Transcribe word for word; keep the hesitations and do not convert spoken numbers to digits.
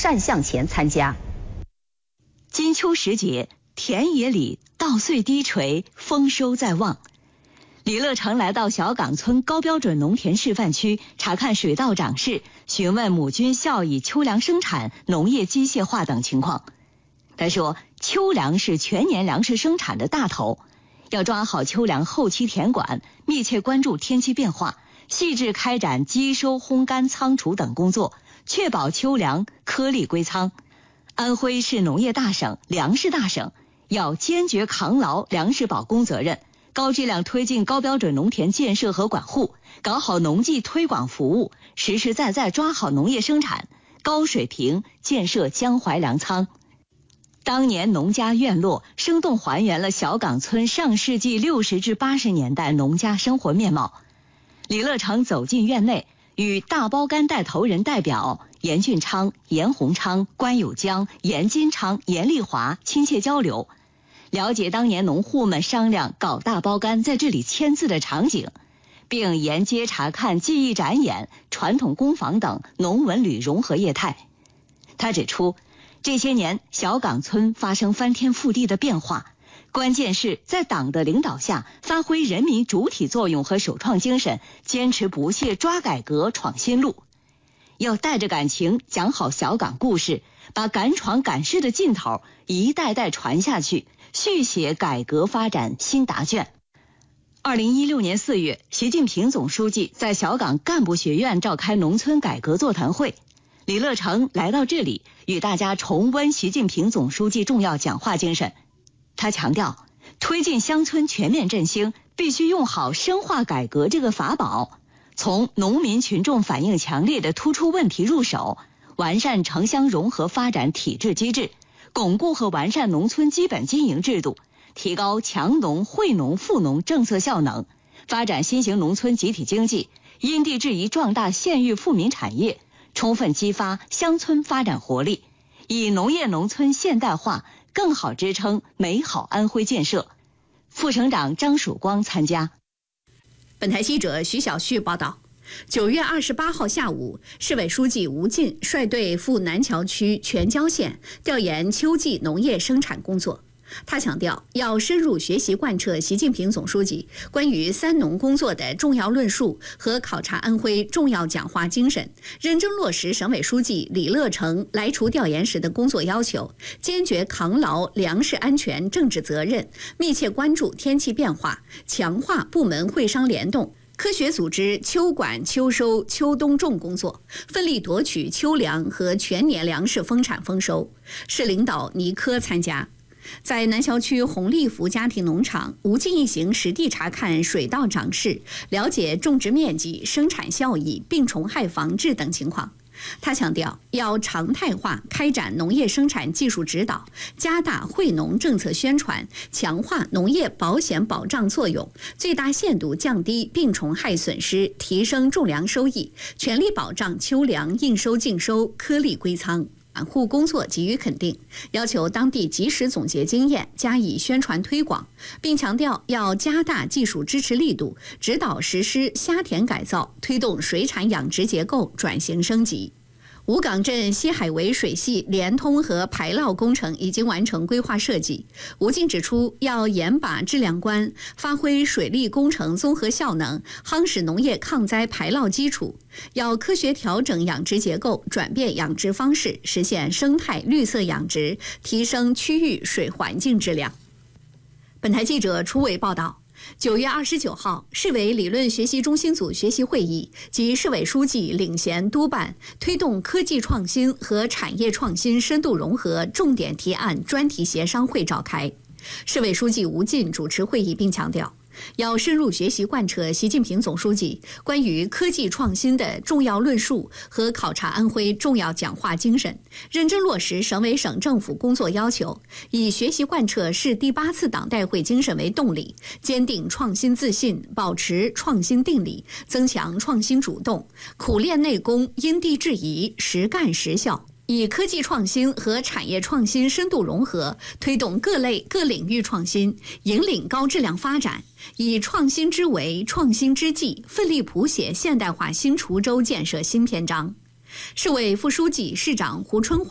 单向前参加。 金秋时节，田野里稻穗低垂，丰收在望。李乐成来到小岗村高标准农田示范区查看水稻长势，询问母菌效益、秋粮生产、农业机械化等情况。他说，秋粮是全年粮食生产的大头，要抓好秋粮后期田管，密切关注天气变化，细致开展机收、烘干、仓储等工作，确保秋粮颗粒归仓。安徽是农业大省、粮食大省，要坚决扛牢粮食保供责任，高质量推进高标准农田建设和管护，搞好农技推广服务，实实在在抓好农业生产，高水平建设江淮粮仓。当年农家院落生动还原了小岗村上世纪六十至八十年代农家生活面貌。李乐成走进院内，与大包干带头人代表严俊昌、严洪昌、关有江、严金昌、严丽华亲切交流，了解当年农户们商量搞大包干在这里签字的场景，并沿街查看技艺展演、传统工坊等农文旅融合业态。他指出，这些年小岗村发生翻天覆地的变化，关键是在党的领导下，发挥人民主体作用和首创精神，坚持不懈抓改革闯新路。要带着感情讲好小岗故事，把敢闯敢试的劲头一代代传下去，续写改革发展新答卷。二零一六年四月，习近平总书记在小岗干部学院召开农村改革座谈会，李乐成来到这里，与大家重温习近平总书记重要讲话精神。他强调，推进乡村全面振兴，必须用好深化改革这个法宝，从农民群众反映强烈的突出问题入手，完善城乡融合发展体制机制，巩固和完善农村基本经营制度，提高强农、惠农、富农政策效能，发展新型农村集体经济，因地制宜壮大县域富民产业，充分激发乡村发展活力，以农业农村现代化更好支撑美好安徽建设。副省长张曙光参加。 本台记者徐小旭报道，九月二十八号下午，市委书记吴进率队赴南桥区全椒县调研秋季农业生产工作。他强调，要深入学习贯彻习近平总书记关于三农工作的重要论述和考察安徽重要讲话精神，认真落实省委书记李乐成来锄调研时的工作要求，坚决扛牢粮食安全政治责任，密切关注天气变化，强化部门会商联动，科学组织秋管、秋收、秋冬种工作，奋力夺取秋粮和全年粮食丰产丰收。市领导倪科参加。在南桥区红利福家庭农场，吴进一行实地查看水稻长势，了解种植面积、生产效益、病虫害防治等情况。他强调，要常态化开展农业生产技术指导，加大惠农政策宣传，强化农业保险保障作用，最大限度降低病虫害损失，提升种粮收益，全力保障秋粮应收尽收，颗粒归仓。管护工作给予肯定，要求当地及时总结经验，加以宣传推广，并强调要加大技术支持力度，指导实施虾田改造，推动水产养殖结构转型升级。吴岗镇西海围水系连通和排涝工程已经完成规划设计。吴进指出，要严把质量关，发挥水利工程综合效能，夯实农业抗灾排涝基础。要科学调整养殖结构，转变养殖方式，实现生态绿色养殖，提升区域水环境质量。本台记者楚伟报道。九月二十九号，市委理论学习中心组学习会议及市委书记领衔督办推动科技创新和产业创新深度融合重点提案专题协商会召开。市委书记吴进主持会议并强调，要深入学习贯彻习近平总书记关于科技创新的重要论述和考察安徽重要讲话精神，认真落实省委省政府工作要求，以学习贯彻市第八次党代会精神为动力，坚定创新自信，保持创新定力，增强创新主动，苦练内功，因地制宜，实干实效，以科技创新和产业创新深度融合，推动各类各领域创新，引领高质量发展，以创新之为创新之计，奋力谱写现代化新滁州建设新篇章。市委副书记、市长胡春华